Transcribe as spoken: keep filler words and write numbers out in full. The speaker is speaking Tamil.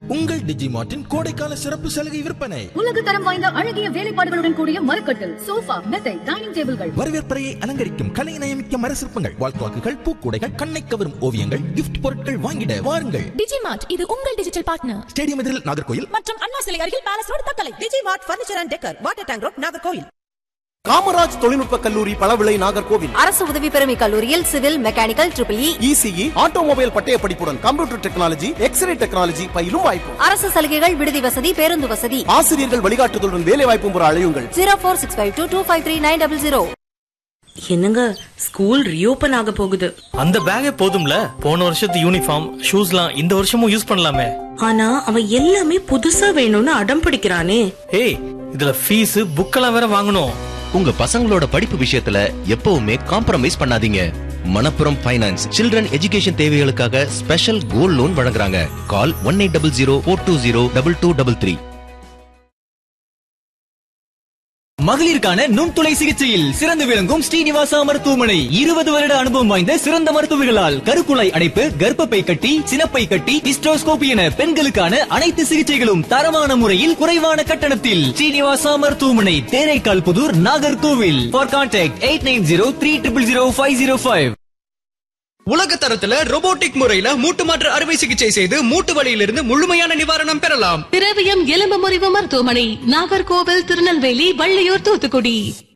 உங்கள் டிஜிமார்ட்டின் கோடைக்கால சிறப்பு சலுகை விற்பனை. உலக தரம் வாய்ந்த அழகிய வேலைப்பாடுகளுடன் கூடிய மரக்கட்டில், சோஃபா, மெத்தை, டைனிங் டேபிள்கள், வரவேற்பறையை அலங்கரிக்கும் கலை நயமிக்க மர சிற்பங்கள், வால்குவாக்குகள், பூக்கூடைகள், கண்ணை கவரும் ஓவியங்கள், கிஃப்ட் பொருட்கள் வாங்கிட வாருங்கள். டிஜிமார்ட், இது உங்கள் டிஜிட்டல் பார்ட்னர். ஸ்டேடியம் எதிரில் நாகர்கோயில் மற்றும் அண்ணா சிலை அருகில் palace road Thuckalay. Digimart furniture and decker, water tank road, Nagercoil. Kamaraj தொழில்நுட்ப கல்லூரி பழவிளை, நாகர்கோவில். அரசு உதவி பெறும் கல்லூரியில் civil, mechanical, triple E, ECE, automobile பட்டய படிப்புடன் கம்ப்யூட்டர் டெக்னாலஜி, எக்ஸ்ரே டெக்னாலஜி பயிலும் வாய்ப்பு. அரசு சலுகைகள், விடுதி வசதி, பேருந்து வசதி. ஆசிரியர்கள் வழிகாட்டுதலுடன் வேலை வாய்ப்பும் பெற அழையுங்கள். ஜீரோ போர் six five two two five three nine double zero. என்னங்க, ஸ்கூல் ரீஓபன் ஆக போகுது. அந்த பேக்கே போதும்ல, போன வருஷத்து யூனிஃபார்ம் ஷூஸ்லாம் இந்த வருஷமும் யூஸ் பண்ணலாமே. ஆனா அவன் எல்லாமே புதுசா வேணும்னு அடம் பிடிக்கிறானே. ஏய், இதுல ஃபீஸ் புக்கெல்லாம் வேற வாங்கணும். உங்க பசங்களோட படிப்பு விஷயத்துல எப்பவுமே காம்ப்ரமைஸ் பண்ணாதீங்க. மணப்புரம் ஃபைனான்ஸ் சில்ட்ரன் எஜுகேஷன் தேவைகளுக்காக ஸ்பெஷல் கோல்ட் லோன் வழங்குறாங்க. கால் one eight double zero four two zero double two double three. மகளிருக்கான நுண்துளை சிகிச்சையில் சிறந்து விளங்கும் ஸ்ரீனிவாசா மருத்துவமனை. இருபது வருட அனுபவம் வாய்ந்த சிறந்த மருத்துவர்களால் கருக்குழாய் அடைப்பு, கர்ப்பப்பை கட்டி, சினப்பை கட்டி, ஹிஸ்டோஸ்கோபி என பெண்களுக்கான அனைத்து சிகிச்சைகளும் தரமான முறையில் குறைவான கட்டணத்தில். ஸ்ரீனிவாசா மருத்துவமனை, Theraikkal Pudur, Nagercoil. For contact eight nine zero three triple zero five zero five. உலக தரத்துல ரோபோட்டிக் முறையில மூட்டு மாற்று அறுவை சிகிச்சை செய்து மூட்டு வலியிலிருந்து முழுமையான நிவாரணம் பெறலாம். திரவியம் எலும்பு முறிவு மருத்துவமனை, நாகர்கோவில், திருநெல்வேலி, வள்ளியூர், தூத்துக்குடி.